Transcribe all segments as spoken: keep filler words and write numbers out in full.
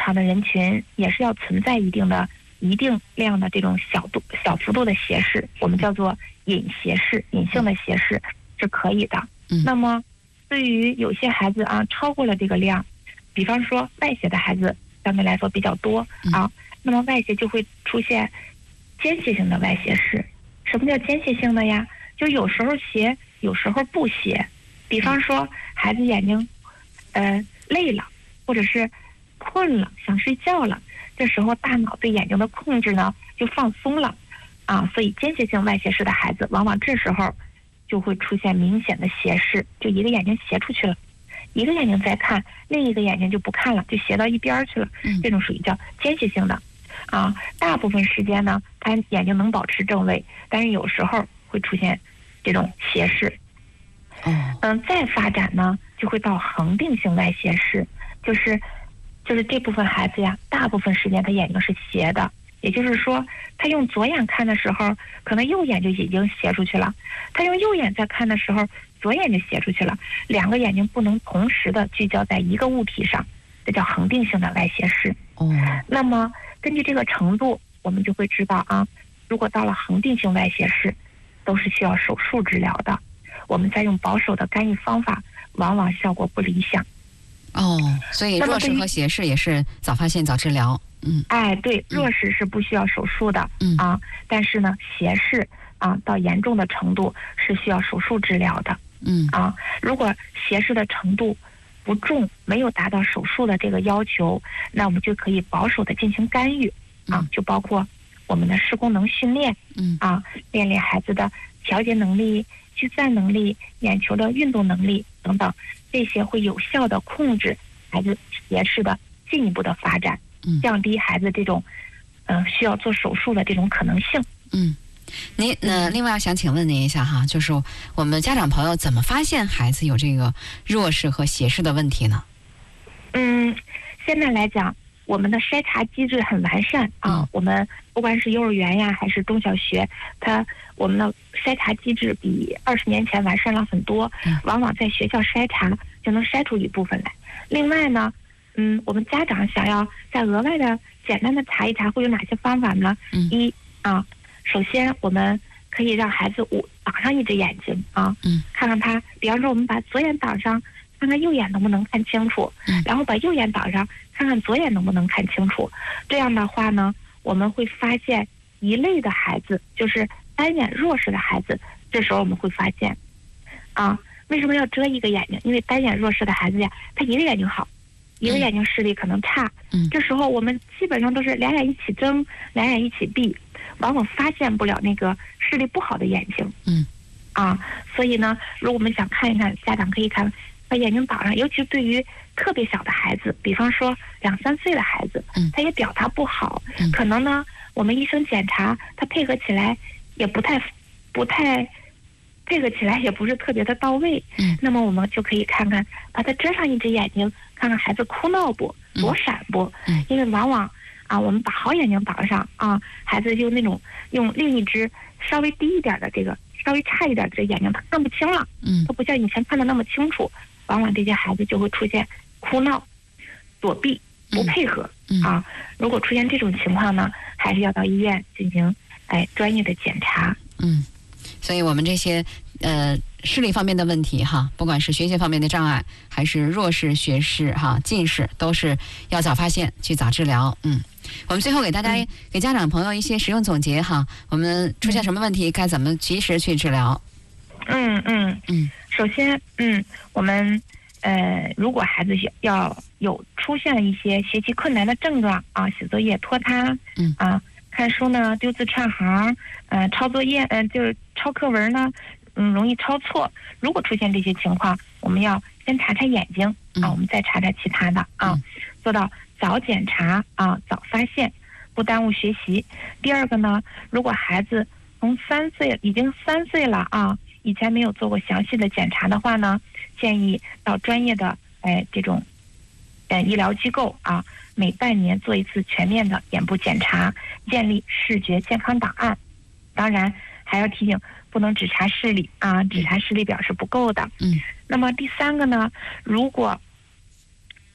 常的人群也是要存在一定的一定量的这种小度小幅度的斜视，我们叫做隐斜视，隐性的斜视是可以的。 嗯、 那么对于有些孩子啊超过了这个量，比方说外斜的孩子相对来说比较多啊， 嗯、 那么外斜就会出现间歇性的外斜视。什么叫间歇性的呀？就有时候斜，有时候不斜。比方说孩子眼睛呃累了，或者是困了，想睡觉了，这时候大脑对眼睛的控制呢就放松了啊，所以间歇性外斜视的孩子往往这时候就会出现明显的斜视，就一个眼睛斜出去了，一个眼睛在看，另一个眼睛就不看了，就斜到一边去了，这种属于叫间歇性的啊。大部分时间呢他眼睛能保持正位，但是有时候会出现这种斜视。嗯，再发展呢就会到恒定性外斜视，就是就是这部分孩子呀，大部分时间他眼睛是斜的，也就是说他用左眼看的时候可能右眼就已经斜出去了，他用右眼在看的时候左眼就斜出去了，两个眼睛不能同时的聚焦在一个物体上，这叫恒定性的外斜视。 哦， 那么根据这个程度我们就会知道啊，如果到了恒定性外斜视都是需要手术治疗的，我们再用保守的干预方法往往效果不理想。 哦，所以弱视和斜视也是早发现早治疗。嗯， 哎，对，弱视是不需要手术的， 嗯啊，但是呢，斜视啊到严重的程度是需要手术治疗的。 嗯， 啊，如果斜视的程度不重，没有达到手术的这个要求，那我们就可以保守的进行干预啊，就包括我们的视功能训练， 嗯啊，练练孩子的调节能力、聚散能力、眼球的运动能力等等，这些会有效的控制孩子斜视的进一步的发展，降低孩子这种呃需要做手术的这种可能性。 嗯，您呃，另外想请问您一下哈，就是我们家长朋友怎么发现孩子有这个弱视和斜视的问题呢？ 嗯，现在来讲，我们的筛查机制很完善啊， 嗯、 我们不管是幼儿园呀还是中小学，它我们的筛查机制比二十年前完善了很多， 嗯、 往往在学校筛查就能筛出一部分来。另外呢，嗯，我们家长想要再额外的简单的查一查，会有哪些方法呢？ 嗯、 一啊，首先我们可以让孩子捂挡上一只眼睛啊， 嗯， 看看他，比方说我们把左眼挡上，看看右眼能不能看清楚， 嗯， 然后把右眼挡上，看看左眼能不能看清楚。这样的话呢，我们会发现一类的孩子，就是单眼弱视的孩子，这时候我们会发现，啊，为什么要遮一个眼睛？因为单眼弱视的孩子呀，他一个眼睛好，一个眼睛视力可能差， 嗯， 这时候我们基本上都是两眼一起睁，两眼一起闭，往往发现不了那个视力不好的眼睛， 嗯， 啊，所以呢，如果我们想看一看，家长可以看把眼睛挡上，尤其对于特别小的孩子，比方说两三岁的孩子， 嗯， 他也表达不好， 嗯， 可能呢，我们医生检查他配合起来也不太不太配合起来也不是特别的到位， 嗯， 那么我们就可以看看把他遮上一只眼睛，看看孩子哭闹不，躲闪不， 嗯， 因为往往啊，我们把好眼睛挡上啊，孩子就那种用另一只稍微低一点的这个稍微差一点的这眼睛，他看不清了， 嗯， 他不像以前看得那么清楚，往往这些孩子就会出现哭闹、躲避、不配合， 嗯、 啊。如果出现这种情况呢，还是要到医院进行哎专业的检查。 嗯，所以我们这些呃视力方面的问题哈，不管是学习方面的障碍，还是弱视、斜视哈、近视，都是要早发现，去早治疗。嗯，我们最后给大家、嗯、给家长朋友一些实用总结哈，我们出现什么问题，该怎么及时去治疗？ 嗯嗯嗯，首先嗯，我们呃，如果孩子要有出现了一些学习困难的症状啊，写作业拖沓， 嗯啊，看书呢丢字串行，嗯、呃，抄作业，嗯、呃，就是抄课文呢，嗯，容易抄错。如果出现这些情况，我们要先查查眼睛啊， 嗯、 我们再查查其他的啊， 嗯、 做到早检查啊，早发现，不耽误学习。第二个呢，如果孩子从三岁已经三岁了啊，以前没有做过详细的检查的话呢，建议到专业的哎这种呃医疗机构啊，每半年做一次全面的眼部检查，建立视觉健康档案。当然还要提醒，不能只查视力啊，只查视力表是不够的。 嗯。 那么第三个呢，如果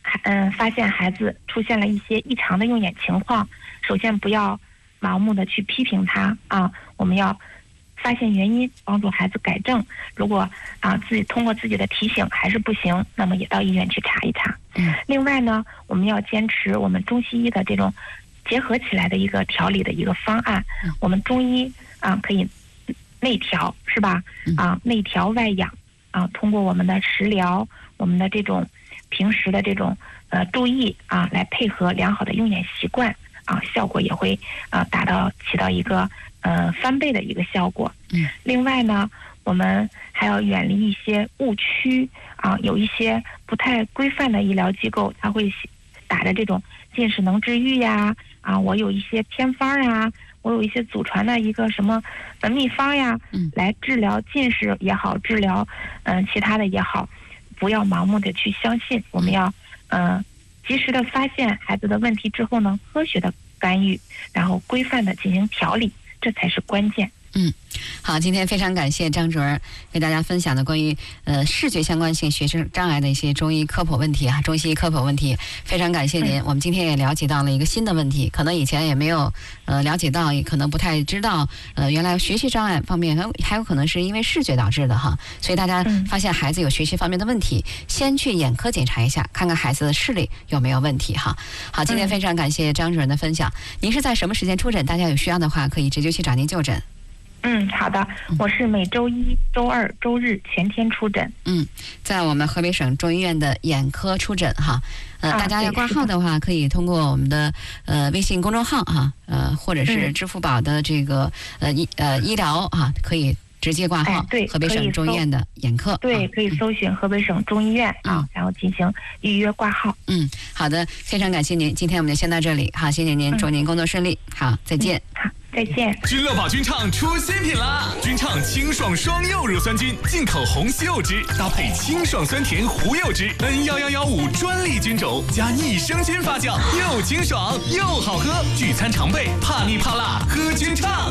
嗯发现孩子出现了一些异常的用眼情况，首先不要盲目的去批评他啊，我们要发现原因，帮助孩子改正。如果啊自己通过自己的提醒还是不行，那么也到医院去查一查。 嗯， 另外呢，我们要坚持我们中西医的这种结合起来的一个调理的一个方案。 嗯、 我们中医啊可以内调，是吧？啊，内调外养啊，通过我们的食疗，我们的这种平时的这种呃注意啊，来配合良好的用眼习惯啊，效果也会啊达到起到一个呃翻倍的一个效果。 嗯， 另外呢，我们还要远离一些误区啊，有一些不太规范的医疗机构，它会打着这种近视能治愈呀，啊，我有一些偏方呀，我有一些祖传的一个什么呃秘方呀， 嗯， 来治疗近视也好，治疗嗯、呃、其他的也好，不要盲目的去相信，我们要嗯、呃、及时的发现孩子的问题之后呢，科学的干预，然后规范的进行调理，这才是关键。 嗯，好，今天非常感谢张主任给大家分享的关于呃视觉相关性学习障碍的一些中医科普问题啊，中西医科普问题，非常感谢您。嗯、我们今天也了解到了一个新的问题，可能以前也没有呃了解到，也可能不太知道，呃，原来学习障碍方面还还有可能是因为视觉导致的哈，所以大家发现孩子有学习方面的问题，嗯、先去眼科检查一下，看看孩子的视力有没有问题哈。好，今天非常感谢张主任的分享。嗯、您是在什么时间出诊？大家有需要的话可以直接去找您就诊。 嗯，好的，我是每周一、周二、周日全天出诊。 嗯，在我们河北省中医院的眼科出诊哈。呃，啊、大家要挂号的话，可以通过我们的呃微信公众号哈，呃，或者是支付宝的这个、嗯、呃医呃医疗哈，可以直接挂号。 哎、对， 河北省中医院的眼科。 对，可以搜寻河北省中医院啊，嗯、然后进行预约挂号。 嗯，好的，非常感谢您，今天我们就先到这里，好，谢谢您，祝您工作顺利，嗯、好，再见。 嗯、好。再见。 君乐宝君畅出新品啦！君畅清爽双柚乳酸菌，进口红西柚汁搭配清爽酸甜胡柚汁 ，N 一一一五专利菌种加益生菌发酵，又清爽又好喝。聚餐常备，怕腻怕辣喝君畅。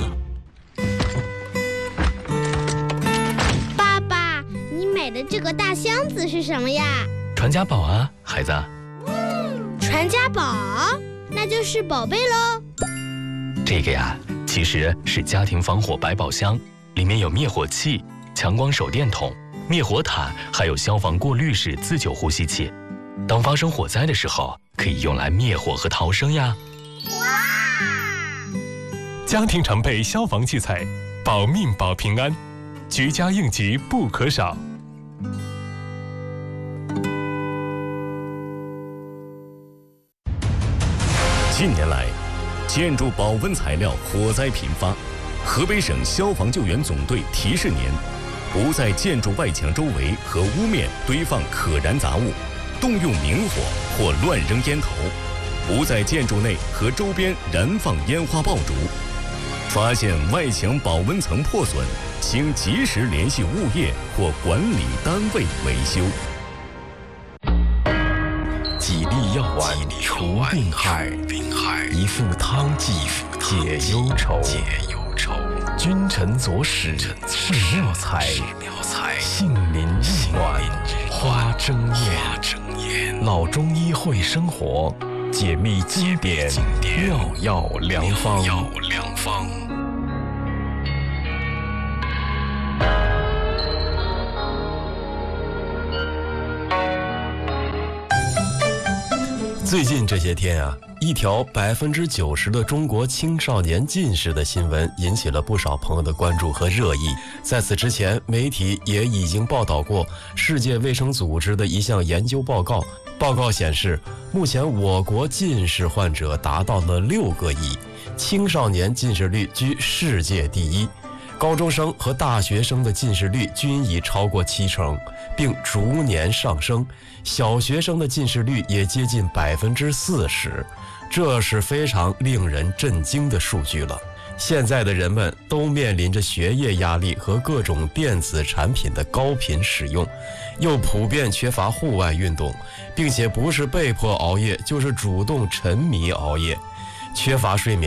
爸爸，你买的这个大箱子是什么呀？ 传家宝啊，孩子。 传家宝，那就是宝贝喽。 这个呀，其实是家庭防火百宝箱，里面有灭火器、强光手电筒、灭火毯，还有消防过滤式自救呼吸器。当发生火灾的时候，可以用来灭火和逃生呀。 哇！ 家庭常备消防器材，保命保平安，居家应急不可少。 近年来，建筑保温材料火灾频发，河北省消防救援总队提示您：不在建筑外墙周围和屋面堆放可燃杂物，动用明火或乱扔烟头；不在建筑内和周边燃放烟花爆竹。发现外墙保温层破损，请及时联系物业或管理单位维修。 几粒药丸除病害，一副汤剂解忧愁。君臣佐使是妙才，杏林日暖花争艳。老中医会生活，解密经典妙药良方。最近这些天啊，一条百分之九十的中国青少年近视的新闻引起了不少朋友的关注和热议。在此之前，媒体也已经报道过世界卫生组织的一项研究报告。报告显示，目前我国近视患者达到了六个亿，青少年近视率居世界第一，高中生和大学生的近视率均已超过七成，并逐年上升。小学生的近视率也接近百分之四十，这是非常令人震惊的数据了。现在的人们都面临着学业压力和各种电子产品的高频使用，又普遍缺乏户外运动，并且不是被迫熬夜，就是主动沉迷熬夜。缺乏睡眠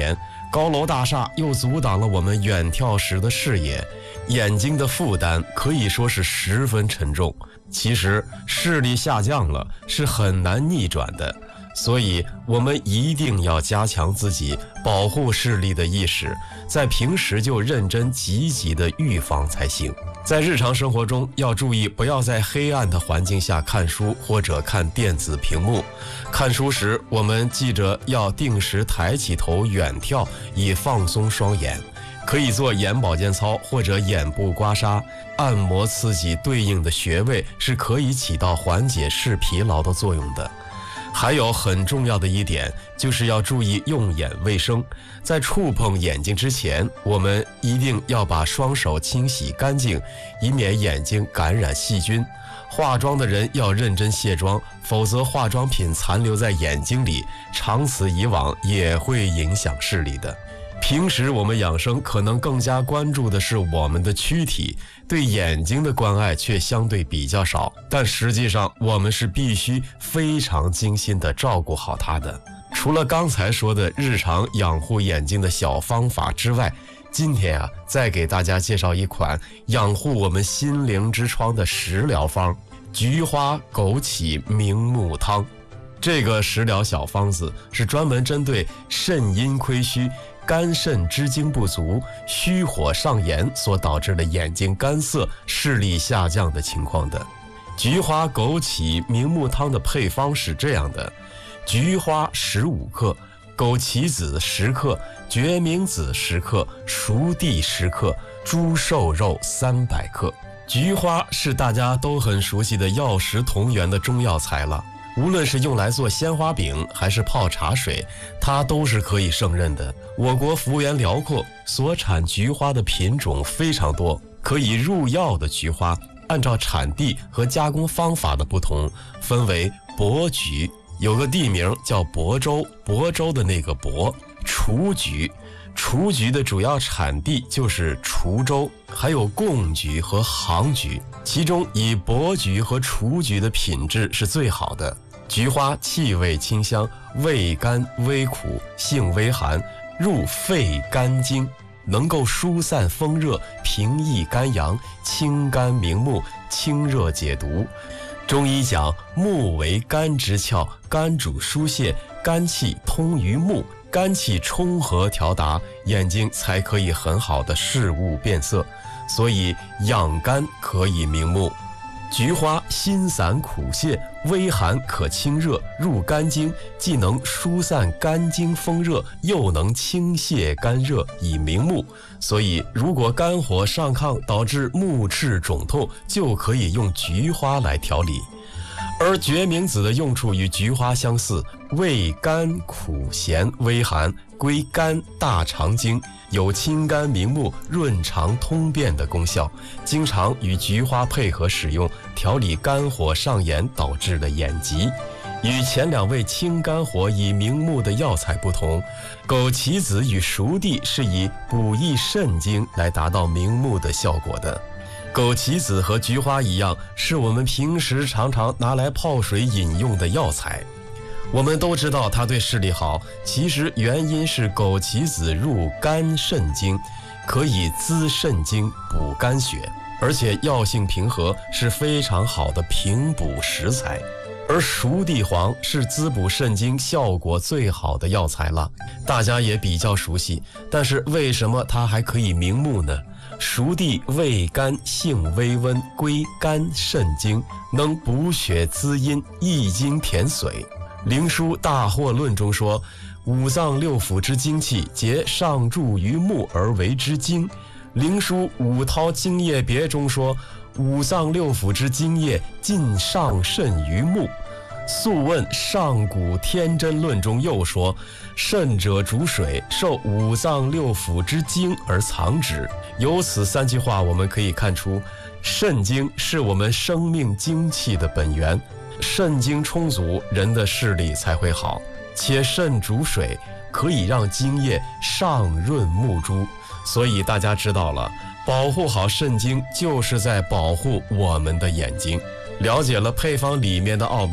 高楼大厦又阻挡了我们远眺时的视野，眼睛的负担可以说是十分沉重。其实视力下降了是很难逆转的，所以我们一定要加强自己保护视力的意识，在平时就认真积极的预防才行。在日常生活中要注意，不要在黑暗的环境下看书或者看电子屏幕。看书时，我们记着要定时抬起头远眺，以放松双眼。可以做眼保健操或者眼部刮痧，按摩刺激对应的穴位，是可以起到缓解视疲劳的作用的。还有很重要的一点，就是要注意用眼卫生。在触碰眼睛之前，我们一定要把双手清洗干净，以免眼睛感染细菌。化妆的人要认真卸妆，否则化妆品残留在眼睛里，长此以往也会影响视力的。平时我们养生可能更加关注的是我们的躯体，对眼睛的关爱却相对比较少，但实际上我们是必须非常精心地照顾好它的。除了刚才说的日常养护眼睛的小方法之外，今天啊，再给大家介绍一款养护我们心灵之窗的食疗方——菊花枸杞明目汤。这个食疗小方子是专门针对肾阴亏虚、肝肾之精不足、虚火上炎所导致的眼睛干涩、视力下降的情况的。菊花枸杞明目汤的配方是这样的：菊花十五克，枸杞子十克，决明子十克，熟地十克，猪瘦肉三百克。菊花是大家都很熟悉的药食同源的中药材了，无论是用来做鲜花饼还是泡茶水，它都是可以胜任的。我国幅员辽阔，所产菊花的品种非常多，可以入药的菊花按照产地和加工方法的不同，分为亳菊，有个地名叫亳州，亳州的那个亳；雏菊，雏菊的主要产地就是滁州，还有贡菊和杭菊，其中以亳菊和雏菊的品质是最好的。菊花气味清香，味甘微苦，性微寒，入肺肝经，能够疏散风热，平抑肝阳，清肝明目，清热解毒。中医讲目为肝之窍，肝主疏泄，肝气通于目，肝气充和调达，眼睛才可以很好的视物变色，所以养肝可以明目。菊花辛散苦泻，微寒可清热，入肝经，既能疏散肝经风热，又能清泻肝热，以明目。所以如果肝火上亢导致目赤肿痛，就可以用菊花来调理。而决明子的用处与菊花相似，味甘苦咸微寒，归肝大肠经，有清肝明目、润肠通便的功效，经常与菊花配合使用，调理肝火上炎导致的眼疾。与前两位清肝火以明目的药材不同，枸杞子与熟地是以补益肾经来达到明目的效果的。枸杞子和菊花一样，是我们平时常常拿来泡水饮用的药材。我们都知道它对视力好，其实原因是枸杞子入肝肾经，可以滋肾精、补肝血，而且药性平和，是非常好的平补食材。而熟地黄是滋补肾精效果最好的药材了，大家也比较熟悉。但是为什么它还可以明目呢？熟地味甘，性微温，归肝肾经，能补血滋阴，益精填髓。灵枢大惑论中说，五脏六腑之精气皆上注于目而为之精。灵枢五韬精液别中说，五脏六腑之精液尽上肾于目。素问上古天真论中又说，肾者主水，受五脏六腑之精而藏之。由此三句话我们可以看出，肾精是我们生命精气的本源，肾精充足，人的视力才会好。且肾主水，可以让精液上润目珠，所以大家知道了，保护好肾精就是在保护我们的眼睛。了解了配方里面的奥秘，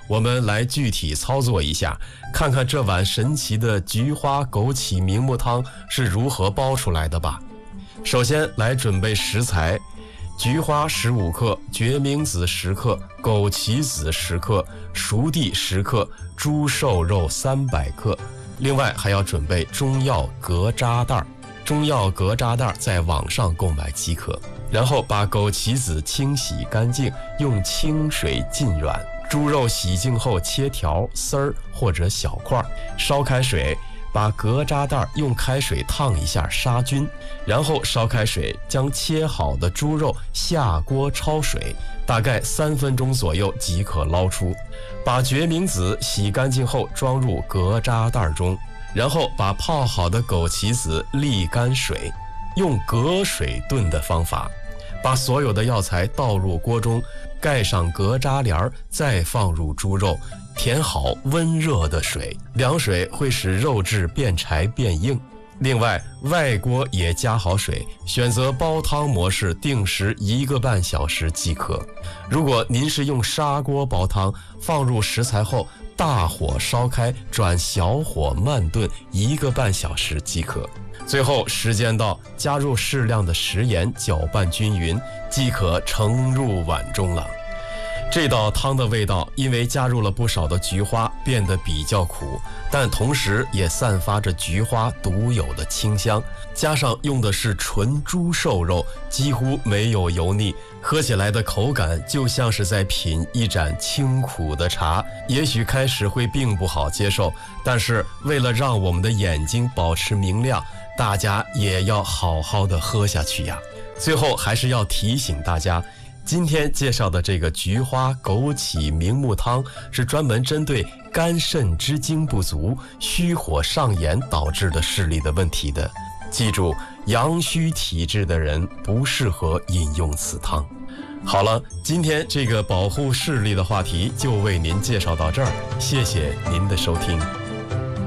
我们来具体操作一下，看看这碗神奇的菊花枸杞明目汤是如何煲出来的吧。首先来准备食材，菊花十五克，决明子十克，枸杞子十克，熟地十克，猪瘦肉三百克。另外还要准备中药隔渣袋，中药隔渣袋在网上购买即可。然后把枸杞子清洗干净，用清水浸软。猪肉洗净后切条、丝儿或者小块，烧开水，把隔渣袋用开水烫一下杀菌，然后烧开水，将切好的猪肉下锅焯水，大概三分钟左右即可捞出。把决明子洗干净后装入隔渣袋中，然后把泡好的枸杞子沥干水，用隔水炖的方法，把所有的药材倒入锅中，盖上隔渣帘，再放入猪肉，填好温热的水，凉水会使肉质变柴变硬。另外，外锅也加好水，选择煲汤模式，定时一个半小时即可。如果您是用砂锅煲汤，放入食材后大火烧开，转小火慢炖一个半小时即可。最后时间到，加入适量的食盐，搅拌均匀，即可盛入碗中了。这道汤的味道因为加入了不少的菊花，变得比较苦，但同时也散发着菊花独有的清香，加上用的是纯猪瘦肉，几乎没有油腻，喝起来的口感就像是在品一盏清苦的茶。也许开始会并不好接受，但是为了让我们的眼睛保持明亮，大家也要好好的喝下去呀。最后还是要提醒大家，今天介绍的这个菊花枸杞明目汤是专门针对肝肾之精不足、虚火上炎导致的视力的问题的。记住，阳虚体质的人不适合饮用此汤。好了，今天这个保护视力的话题就为您介绍到这儿，谢谢您的收听。